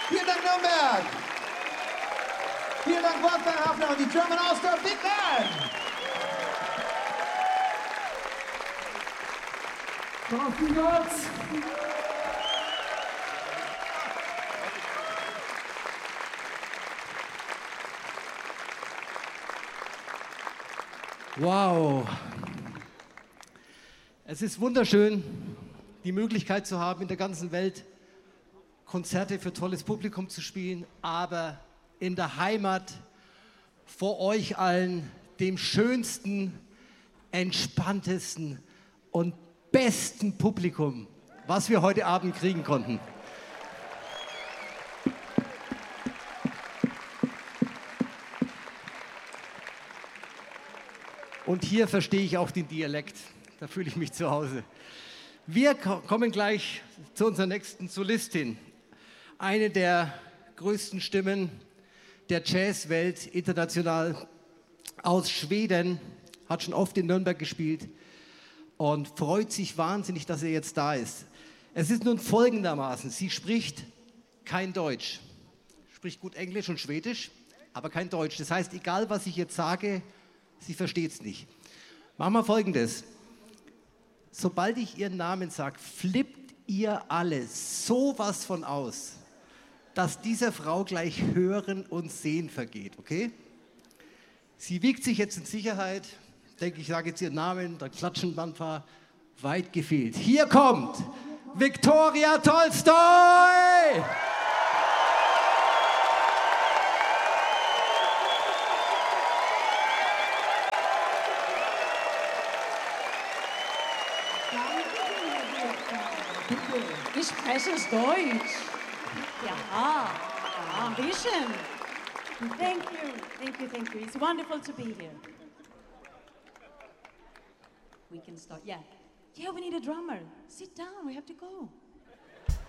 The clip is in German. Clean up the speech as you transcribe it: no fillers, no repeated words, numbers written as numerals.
Vielen Dank, Nürnberg. Vielen Dank, Wolfgang Hafner und die German All-Star Big Band. Coffee Nuts. Wow. Es ist wunderschön, die Möglichkeit zu haben, in der ganzen Welt Konzerte für tolles Publikum zu spielen, aber in der Heimat vor euch allen, dem schönsten, entspanntesten und besten Publikum, was wir heute Abend kriegen konnten. Und hier verstehe ich auch den Dialekt. Da fühle ich mich zu Hause. Wir kommen gleich zu unserer nächsten Solistin. Eine der größten Stimmen der Jazzwelt international aus Schweden, hat schon oft in Nürnberg gespielt und freut sich wahnsinnig, dass er jetzt da ist. Es ist nun folgendermaßen, sie spricht kein Deutsch, spricht gut Englisch und Schwedisch, aber kein Deutsch. Das heißt, egal was ich jetzt sage, sie versteht es nicht. Machen wir Folgendes. Sobald ich ihren Namen sage, flippt ihr alle sowas von aus, dass dieser Frau gleich Hören und Sehen vergeht, okay? Sie wiegt sich jetzt in Sicherheit. Denke ich, sage jetzt ihren Namen, dann klatschen ein paar. Weit gefehlt. Hier kommt Viktoria Tolstoi! Ich spreche Deutsch. Ja, ein bisschen. Thank you, thank you, thank you. It's wonderful to be here. We can start, yeah. Yeah, we need a drummer. Sit down, we have to go.